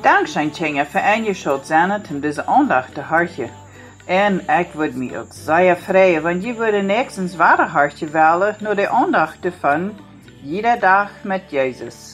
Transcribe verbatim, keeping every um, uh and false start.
Dank zijn dingen van je schuld zijn om deze aandacht te hartje. En ik word me ook zeer vrij, want je wordt niks een zware hartje willen door de aandacht te van iedere dag met Jezus.